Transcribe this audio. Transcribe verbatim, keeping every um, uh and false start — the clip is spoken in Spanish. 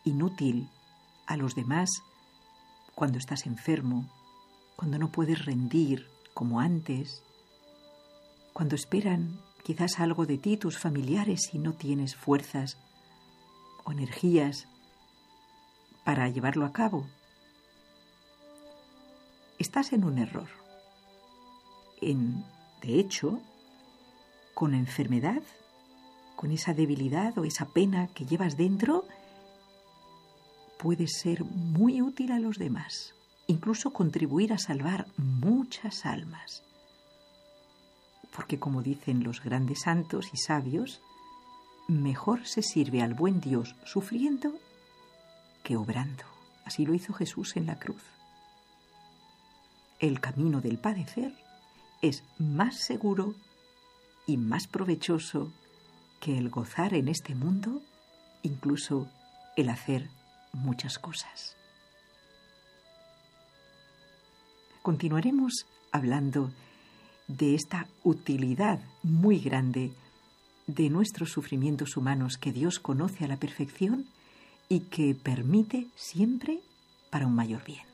inútil a los demás cuando estás enfermo, cuando no puedes rendir como antes, cuando esperan quizás algo de ti tus familiares y no tienes fuerzas o energías para llevarlo a cabo. Estás en un error. En, de hecho, con la enfermedad, con esa debilidad o esa pena que llevas dentro, puedes ser muy útil a los demás, incluso contribuir a salvar muchas almas. Porque como dicen los grandes santos y sabios, mejor se sirve al buen Dios sufriendo que obrando. Así lo hizo Jesús en la cruz. El camino del padecer es más seguro y más provechoso que el gozar en este mundo, incluso el hacer muchas cosas. Continuaremos hablando de esta utilidad muy grande de nuestros sufrimientos humanos que Dios conoce a la perfección y que permite siempre para un mayor bien.